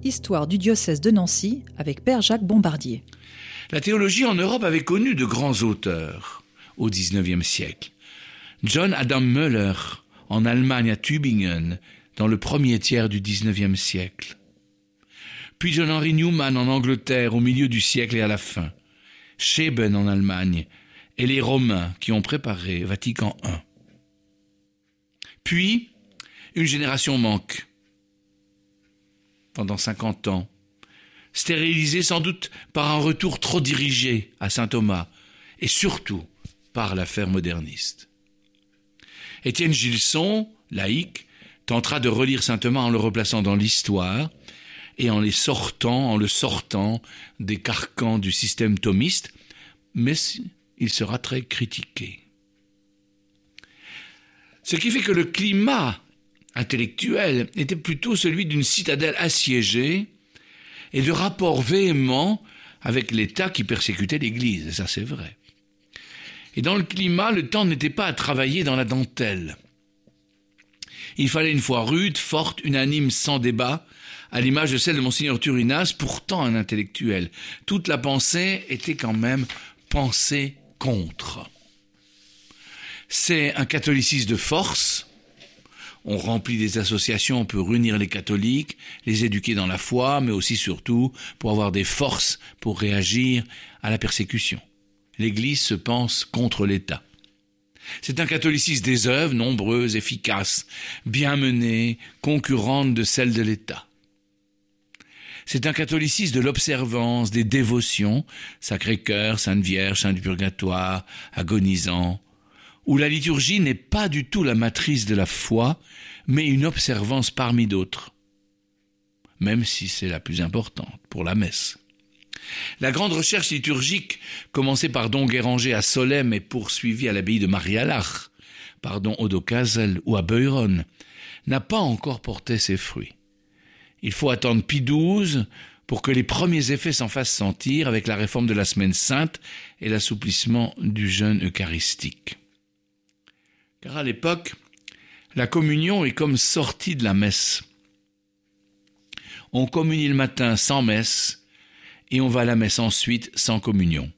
Histoire du diocèse de Nancy avec Père Jacques Bombardier. La théologie en Europe avait connu de grands auteurs au XIXe siècle. John Adam Müller en Allemagne à Tübingen dans le premier tiers du XIXe siècle. Puis John Henry Newman en Angleterre au milieu du siècle et à la fin. Scheeben en Allemagne et les Romains qui ont préparé Vatican I. Puis, une génération manque. Pendant 50 ans, stérilisée sans doute par un retour trop dirigé à saint Thomas et surtout par l'affaire moderniste. Étienne Gilson, laïc, tentera de relire saint Thomas en le replaçant dans l'histoire et en le sortant des carcans du système thomiste, mais il sera très critiqué. Ce qui fait que le climat intellectuel était plutôt celui d'une citadelle assiégée et de rapports véhéments avec l'État qui persécutait l'Église, et ça c'est vrai. Et dans le climat, le temps n'était pas à travailler dans la dentelle. Il fallait une foi rude, forte, unanime, sans débat, à l'image de celle de Monseigneur Turinas, pourtant un intellectuel. Toute la pensée était quand même pensée contre. C'est un catholicisme de force. On remplit des associations pour unir les catholiques, les éduquer dans la foi, mais aussi surtout pour avoir des forces pour réagir à la persécution. L'Église se pense contre l'État. C'est un catholicisme des œuvres, nombreuses, efficaces, bien menées, concurrentes de celles de l'État. C'est un catholicisme de l'observance, des dévotions, Sacré-Cœur, Sainte Vierge, Saint du Purgatoire, agonisant, où la liturgie n'est pas du tout la matrice de la foi, mais une observance parmi d'autres, même si c'est la plus importante pour la messe. La grande recherche liturgique, commencée par Don Guéranger à Solesmes et poursuivie à l'abbaye de Marialach, par Don Odo Kazel ou à Beuron, n'a pas encore porté ses fruits. Il faut attendre Pie XII pour que les premiers effets s'en fassent sentir avec la réforme de la Semaine Sainte et l'assouplissement du jeûne eucharistique. Car à l'époque, la communion est comme sortie de la messe. On communie le matin sans messe et on va à la messe ensuite sans communion.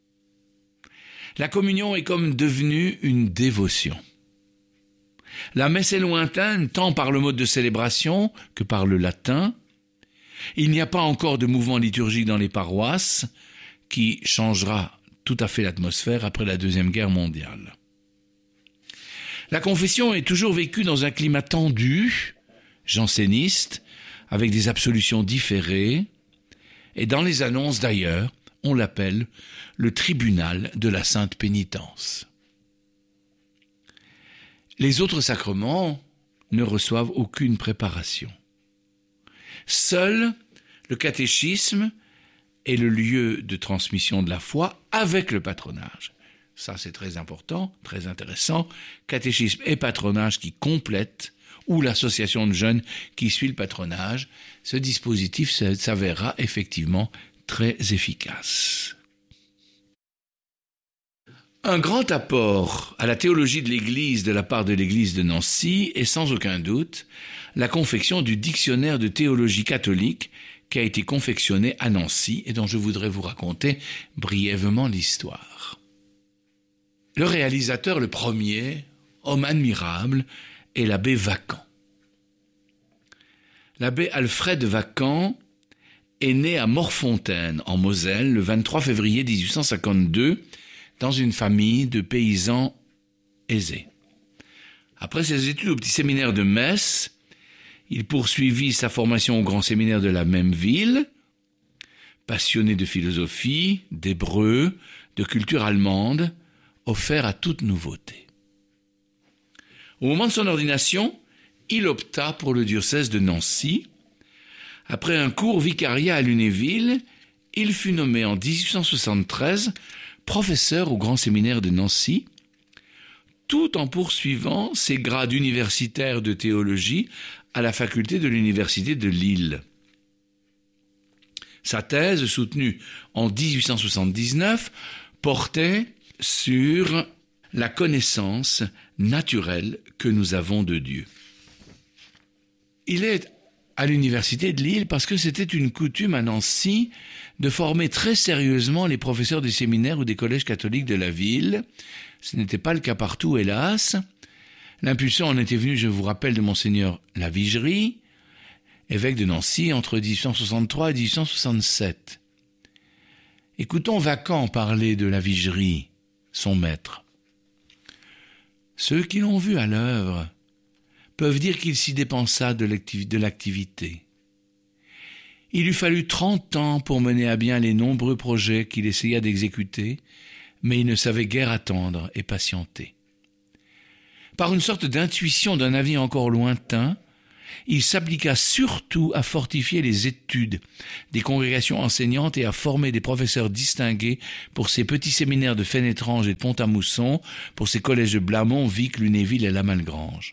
La communion est comme devenue une dévotion. La messe est lointaine tant par le mode de célébration que par le latin. Il n'y a pas encore de mouvement liturgique dans les paroisses qui changera tout à fait l'atmosphère après la Deuxième Guerre mondiale. La confession est toujours vécue dans un climat tendu, janséniste, avec des absolutions différées, et dans les annonces d'ailleurs, on l'appelle le tribunal de la Sainte Pénitence. Les autres sacrements ne reçoivent aucune préparation. Seul le catéchisme est le lieu de transmission de la foi avec le patronage. Ça, c'est très important, très intéressant. Catéchisme et patronage qui complètent, ou l'association de jeunes qui suit le patronage. Ce dispositif s'avérera effectivement très efficace. Un grand apport à la théologie de l'Église de la part de l'Église de Nancy est sans aucun doute la confection du dictionnaire de théologie catholique qui a été confectionné à Nancy et dont je voudrais vous raconter brièvement l'histoire. Le réalisateur, le premier, homme admirable, est l'abbé Vacant. L'abbé Alfred Vacant est né à Morfontaine, en Moselle, le 23 février 1852, dans une famille de paysans aisés. Après ses études au petit séminaire de Metz, il poursuivit sa formation au grand séminaire de la même ville, passionné de philosophie, d'hébreu, de culture allemande, offert à toute nouveauté. Au moment de son ordination, il opta pour le diocèse de Nancy. Après un court vicariat à Lunéville, il fut nommé en 1873 professeur au grand séminaire de Nancy, tout en poursuivant ses grades universitaires de théologie à la faculté de l'université de Lille. Sa thèse, soutenue en 1879, portait sur la connaissance naturelle que nous avons de Dieu. Il est à l'université de Lille parce que c'était une coutume à Nancy de former très sérieusement les professeurs des séminaires ou des collèges catholiques de la ville. Ce n'était pas le cas partout, hélas. L'impulsion en était venue, je vous rappelle, de Monseigneur Lavigerie, évêque de Nancy entre 1863 et 1867. Écoutons Vacant parler de Lavigerie, son maître. Ceux qui l'ont vu à l'œuvre peuvent dire qu'il s'y dépensa de l'activité. Il eût fallu 30 ans pour mener à bien les nombreux projets qu'il essaya d'exécuter, mais il ne savait guère attendre et patienter. Par une sorte d'intuition d'un avenir encore lointain, il s'appliqua surtout à fortifier les études des congrégations enseignantes et à former des professeurs distingués pour ses petits séminaires de Fénétrange et de Pont-à-Mousson, pour ses collèges de Blamont, Vic, Lunéville et Lamalgrange.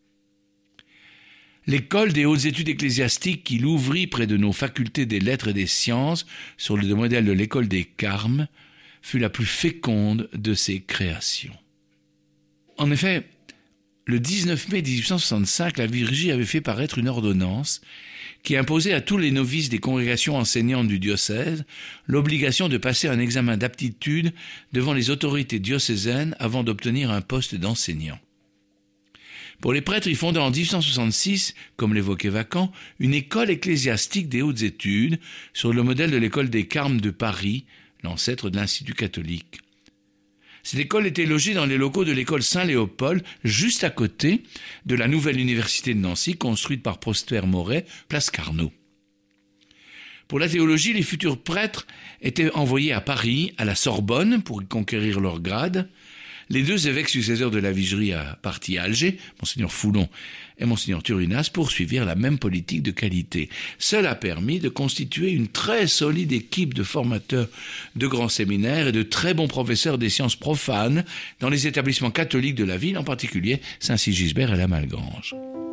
L'école des hautes études ecclésiastiques qu'il ouvrit près de nos facultés des lettres et des sciences, sur le modèle de l'école des Carmes, fut la plus féconde de ses créations. En effet, le 19 mai 1865, Lavigerie avait fait paraître une ordonnance qui imposait à tous les novices des congrégations enseignantes du diocèse l'obligation de passer un examen d'aptitude devant les autorités diocésaines avant d'obtenir un poste d'enseignant. Pour les prêtres, il fonda en 1866, comme l'évoquait Vacant, une école ecclésiastique des hautes études sur le modèle de l'école des Carmes de Paris, l'ancêtre de l'Institut catholique. Cette école était logée dans les locaux de l'école Saint-Léopold, juste à côté de la nouvelle université de Nancy, construite par Prosper Moret, place Carnot. Pour la théologie, les futurs prêtres étaient envoyés à Paris, à la Sorbonne, pour y conquérir leur grade. Les deux évêques successeurs de Lavigerie partis à Alger, Monseigneur Foulon et Monseigneur Turinas, poursuivirent la même politique de qualité. Cela a permis de constituer une très solide équipe de formateurs de grands séminaires et de très bons professeurs des sciences profanes dans les établissements catholiques de la ville, en particulier Saint-Sigisbert et Lamalgrange.